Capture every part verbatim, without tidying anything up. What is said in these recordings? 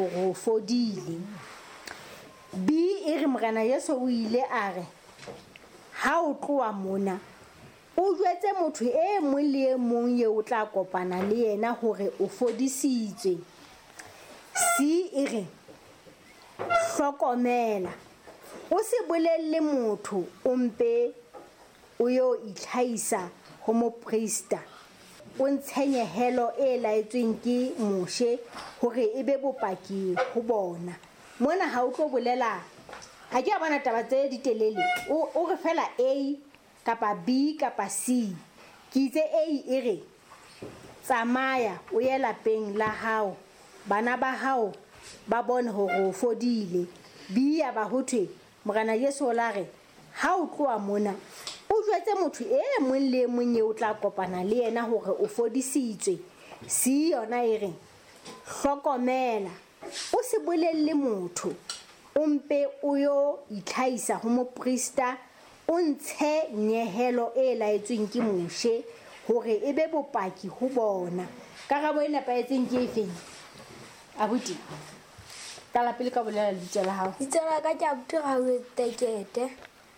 hore o fodile. B e re Morena Yesu o ile a re ha o tloa mona o jwetse motho e mong le e mong ye o tla kopana le yena hore o fodisitswe. C e re hlokomela o se bolelle motho o mpe o yo itlhaisa ho moprista o ntshenyehelo e laetsweng ke moshe hore ebe bopaki ho bona. Mona ha o tlo bolela ha ke a bona taba tse di telele o o re fela A kapa B kapa C. Ke itse A e re tsamaya o ye lapeng la hao bana ba hao ba bone hore o fodile. B ya ba hothwe Morena Yesu la re ha o tloa mona o jwetse motho e mong le mong o tla kopana le yena hore o fodisitswe. C yona e re hlokomela o se bolelle motho o mpe o yo itlhaisa ho moprista o ntshe nyehelo e laetsweng ke moshe hore ebe bopaki ho bona. Karabo e nepahetseng ke efeng abuti? Tala pele ka bolela lebitso la hao. Lebitso la ka ke Abuti Raoul Tekete.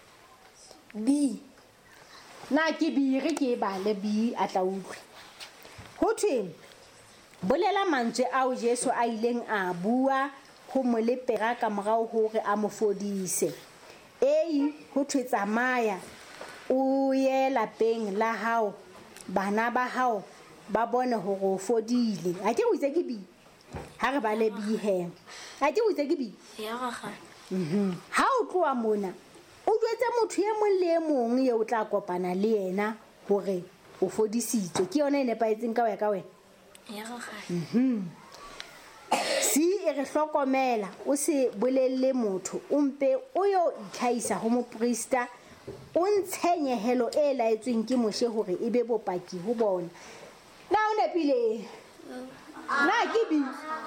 B na ke B re ke bale B a tla utlwe. Hothwe bolela mantswe ao Jesu a ileng a bua ho molepera ka morao hore a mo fodise. A hothwe tsamaya o ye lapeng la hao bana ba hao ba bone hore o fodile. Ha ke o itse ke B ha re bale B he. Ha ke o itse ke B ya gaga. Mhm ha o tloa mona o jwetse motho e mong le e mong ye o tla kopana le yena hore o fodisitswe. Ke yona e nepaetseng ka wena ka wena ya gaga. Mhm C e re hlokomela o se bolelle motho o mpe o yo itlhaisa ho moprista o ntshenyehelo e laetsweng ke moshe hore ebe bopaki ho bona. Na o nepile na ke B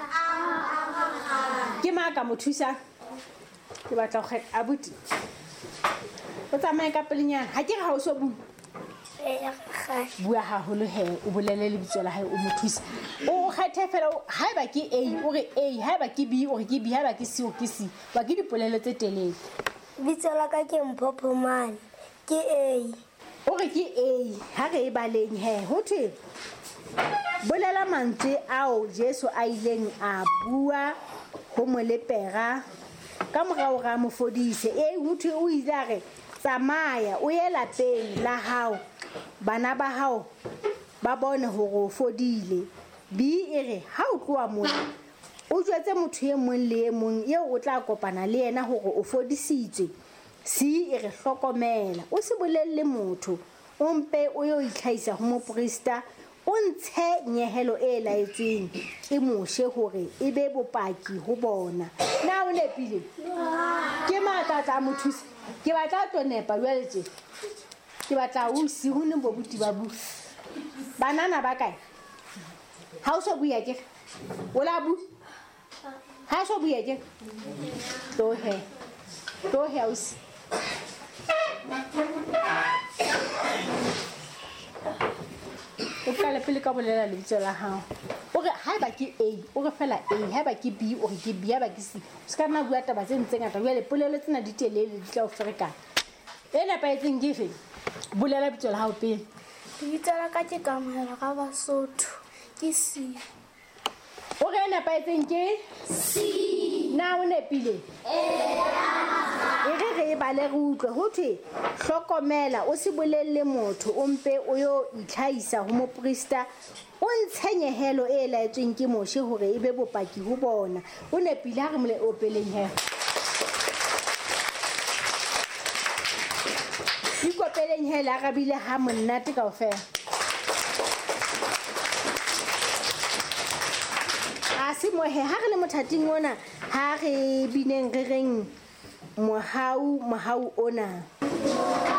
ke maka mothusa ke batla go kgetha abuti o tsamaye ka pelenyana ha ke re ha o so bu ya gaga. bua haholo he o bolele lebitso la hae o mothusa o kgethe fela ha eba ke A o re A ha eba ke B o re ke B ha eba ke C o ke C ba ke dipolelo tse telele. Lebitso la ka ke Mphopomane ke A o re ke A ha re e baleng he hothwe bolela mantswe ao Jesu a ileng a bua ho molepera ka morao ga mo fodise. E hothwe o ile a re tsamaya o ye lapeng la hao bana ba hao ba bone hore o fodile. B e re ha o tloa mona o jwetse motho e mong le e mong ye o tla kopana le yena hore o fodisitswe. C e re hlokomela o se bolelle motho o mpe o yo itlhaisa ho moprista o ntshe nyehelo e laetsweng ke moshe hore ebe bopaki ho bona. Na o nepile ke matatla mothusa ke batla to nepa lweletse ke batla o se ho ne bobuti ba bu banana ba kae ha o so buya ke o la bu ha so buya ke to he to he o se o kala pele ka bolela lebitso la hao o re ha ba ke A o re fela A ha ba ke B o re ke B ha ba ke C se ka nna bua taba tse ntseng ngata jwale polelo tsena di telele di tla o ferekana e nepaetseng ke fe bolela lebitso la hao pele. Lebitso la ka ke Kamohelo ka Basotho ke C o re e nepaetseng ke C. Na o nepile e re re bale re utlwe hothwe hlokomela o se bolelle motho o mpe o yo itlhaisa ho moprista o ntshenyehelo e laetsweng ke moshe hore ebe bopaki ho bona. O nepile ha re mole opeleng he ikopeleng he la rabile ha monnate kaofela a se mohe ha re le mothating ona ha re bineng re reng mohau mohau ona.